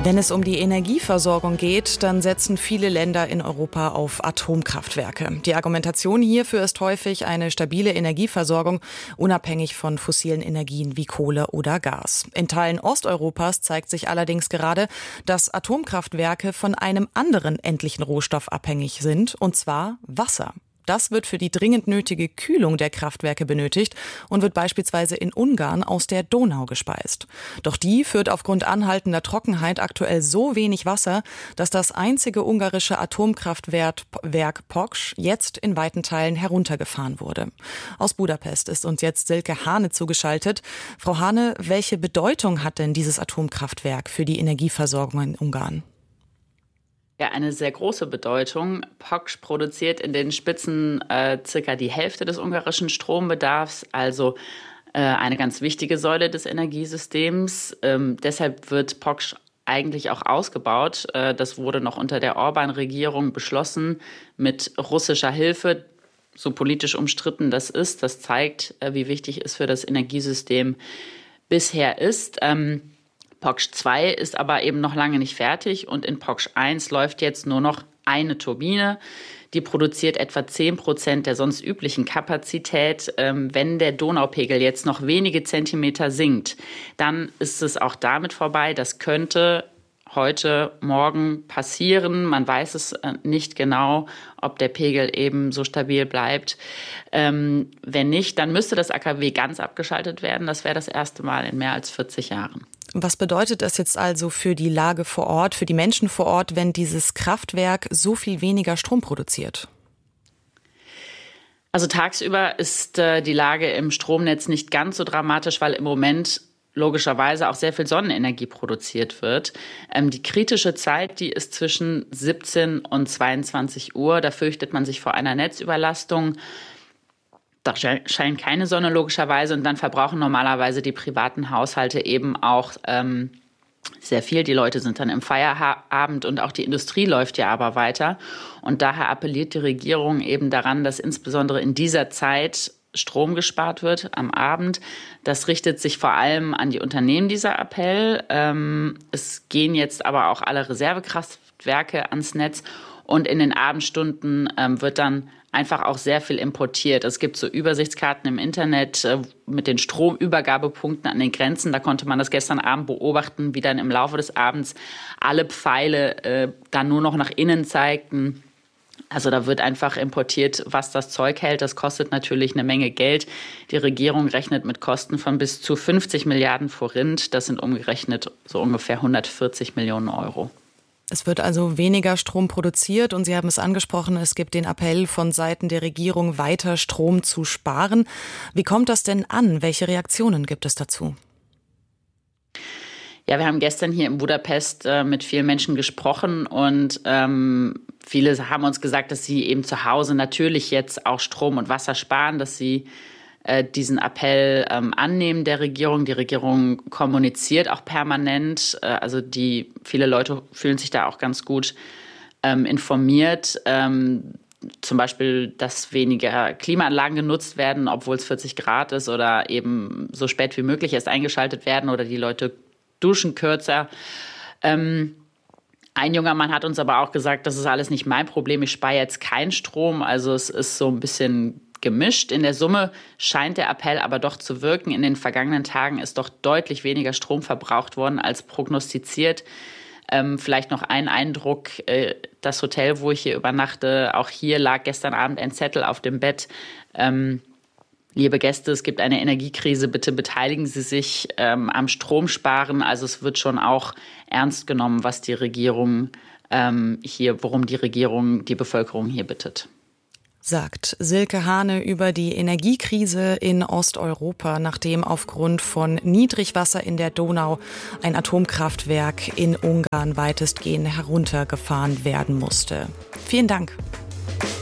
Wenn es um die Energieversorgung geht, dann setzen viele Länder in Europa auf Atomkraftwerke. Die Argumentation hierfür ist häufig eine stabile Energieversorgung, unabhängig von fossilen Energien wie Kohle oder Gas. In Teilen Osteuropas zeigt sich allerdings gerade, dass Atomkraftwerke von einem anderen endlichen Rohstoff abhängig sind, und zwar Wasser. Das wird für die dringend nötige Kühlung der Kraftwerke benötigt und wird beispielsweise in Ungarn aus der Donau gespeist. Doch die führt aufgrund anhaltender Trockenheit aktuell so wenig Wasser, dass das einzige ungarische Atomkraftwerk Poksch jetzt in weiten Teilen heruntergefahren wurde. Aus Budapest ist uns jetzt Silke Hane zugeschaltet. Frau Hane, welche Bedeutung hat denn dieses Atomkraftwerk für die Energieversorgung in Ungarn? Ja, eine sehr große Bedeutung. Poksch produziert in den Spitzen circa die Hälfte des ungarischen Strombedarfs, also eine ganz wichtige Säule des Energiesystems. Deshalb wird Poksch eigentlich auch ausgebaut. Das wurde noch unter der Orbán-Regierung beschlossen mit russischer Hilfe. So politisch umstritten das ist, das zeigt, wie wichtig es für das Energiesystem bisher ist. Poksch 2 ist aber eben noch lange nicht fertig und in Poksch 1 läuft jetzt nur noch eine Turbine. Die produziert etwa 10% der sonst üblichen Kapazität. Wenn der Donaupegel jetzt noch wenige Zentimeter sinkt, dann ist es auch damit vorbei. Das könnte heute, morgen passieren. Man weiß es nicht genau, ob der Pegel eben so stabil bleibt. Wenn nicht, dann müsste das AKW ganz abgeschaltet werden. Das wäre das erste Mal in mehr als 40 Jahren. Was bedeutet das jetzt also für die Lage vor Ort, für die Menschen vor Ort, wenn dieses Kraftwerk so viel weniger Strom produziert? Also tagsüber ist die Lage im Stromnetz nicht ganz so dramatisch, weil im Moment logischerweise auch sehr viel Sonnenenergie produziert wird. Die kritische Zeit, die ist zwischen 17 und 22 Uhr. Da fürchtet man sich vor einer Netzüberlastung. Da scheint keine Sonne logischerweise und dann verbrauchen normalerweise die privaten Haushalte eben auch sehr viel. Die Leute sind dann im Feierabend und auch die Industrie läuft ja aber weiter. Und daher appelliert die Regierung eben daran, dass insbesondere in dieser Zeit Strom gespart wird am Abend. Das richtet sich vor allem an die Unternehmen, dieser Appell. Es gehen jetzt aber auch alle Reservekraftwerke ans Netz und in den Abendstunden wird dann einfach auch sehr viel importiert. Es gibt so Übersichtskarten im Internet mit den Stromübergabepunkten an den Grenzen. Da konnte man das gestern Abend beobachten, wie dann im Laufe des Abends alle Pfeile dann nur noch nach innen zeigten. Also da wird einfach importiert, was das Zeug hält. Das kostet natürlich eine Menge Geld. Die Regierung rechnet mit Kosten von bis zu 50 Milliarden Forint. Das sind umgerechnet so ungefähr 140 Millionen Euro. Es wird also weniger Strom produziert und Sie haben es angesprochen, es gibt den Appell von Seiten der Regierung, weiter Strom zu sparen. Wie kommt das denn an? Welche Reaktionen gibt es dazu? Ja, wir haben gestern hier in Budapest mit vielen Menschen gesprochen und viele haben uns gesagt, dass sie eben zu Hause natürlich jetzt auch Strom und Wasser sparen, dass sie diesen Appell annehmen der Regierung. Die Regierung kommuniziert auch permanent. Also viele Leute fühlen sich da auch ganz gut informiert. Zum Beispiel, dass weniger Klimaanlagen genutzt werden, obwohl es 40 Grad ist oder eben so spät wie möglich erst eingeschaltet werden oder die Leute duschen kürzer. Ein junger Mann hat uns aber auch gesagt, das ist alles nicht mein Problem, ich spare jetzt keinen Strom. Also es ist so ein bisschen gemischt. In der Summe scheint der Appell aber doch zu wirken. In den vergangenen Tagen ist doch deutlich weniger Strom verbraucht worden als prognostiziert. Vielleicht noch ein Eindruck, das Hotel, wo ich hier übernachte, auch hier lag gestern Abend ein Zettel auf dem Bett. Liebe Gäste, es gibt eine Energiekrise, bitte beteiligen Sie sich am Stromsparen. Also es wird schon auch ernst genommen, was die Regierung worum die Regierung die Bevölkerung hier bittet. Sagt Silke Hane über die Energiekrise in Osteuropa, nachdem aufgrund von Niedrigwasser in der Donau ein Atomkraftwerk in Ungarn weitestgehend heruntergefahren werden musste. Vielen Dank.